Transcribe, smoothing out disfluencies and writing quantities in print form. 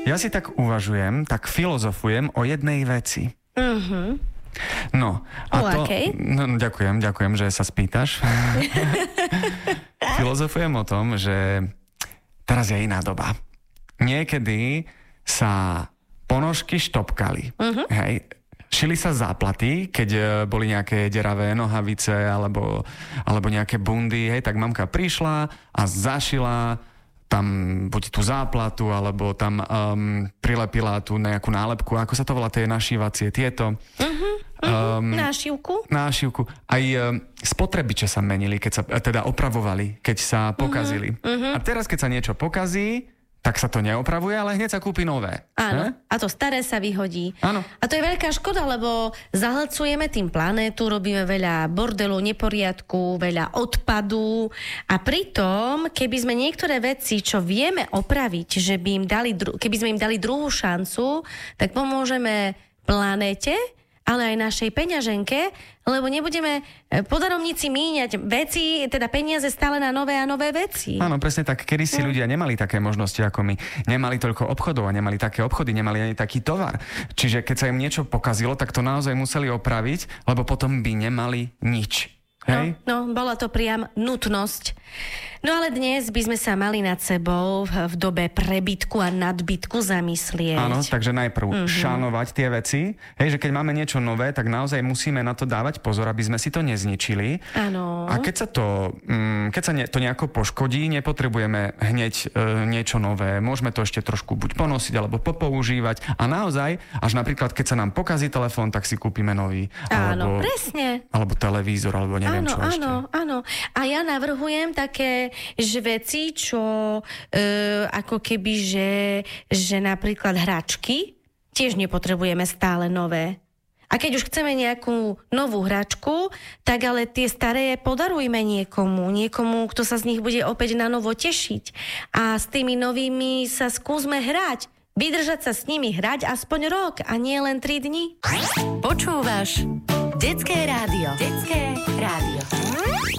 Ja si tak uvažujem, tak filozofujem o jednej veci. No, a no, ďakujem, že sa spýtaš. Filozofujem o tom, že teraz je iná doba. Niekedy sa ponožky štopkali. Hej, šili sa záplaty, keď boli nejaké deravé nohavice alebo nejaké bundy, hej, tak mamka prišla a zašila tam buď tú záplatu, alebo tam prilepila tú nejakú nálepku, ako sa to volá, tie našívacie, tieto. Nášivku. Aj spotrebiče sa menili, keď sa teda opravovali, keď sa pokazili. A teraz, keď sa niečo pokazí, tak sa to neopravuje, ale hneď sa kúpi nové. Áno. A to staré sa vyhodí. Áno. A to je veľká škoda, lebo zahlcujeme tým planétu, robíme veľa bordelu, neporiadku, veľa odpadu a pritom, keby sme niektoré veci, čo vieme opraviť, že by keby sme im dali druhú šancu, tak pomôžeme planéte, ale aj našej peňaženke, lebo nebudeme podaromníci míňať veci, teda peniaze stále na nové a nové veci. Áno, presne tak. Kedysi ľudia nemali také možnosti ako my. Nemali toľko obchodov a nemali také obchody, nemali ani taký tovar. Čiže keď sa im niečo pokazilo, tak to naozaj museli opraviť, lebo potom by nemali nič. Hej? No, bola to priam nutnosť. No ale dnes by sme sa mali nad sebou v dobe prebytku a nadbytku zamyslieť. Áno, takže najprv šanovať tie veci. Hej, že keď máme niečo nové, tak naozaj musíme na to dávať pozor, aby sme si to nezničili. Áno. A keď sa to nejako poškodí, nepotrebujeme hneď niečo nové. Môžeme to ešte trošku buď ponosiť, alebo popoužívať. A naozaj, až napríklad, keď sa nám pokazí telefón, tak si kúpime nový. Áno, presne. Alebo televízor, alebo neviem čo ešte. Áno. A ja navrhujem také veci, čo ako keby, že napríklad hračky tiež nepotrebujeme stále nové. A keď už chceme nejakú novú hračku, tak ale tie staré podarujme niekomu, kto sa z nich bude opäť na novo tešiť. A s tými novými sa skúsme hrať. Vydržať sa s nimi hrať aspoň rok a nie len 3 dni. Počúvaš Detské rádio.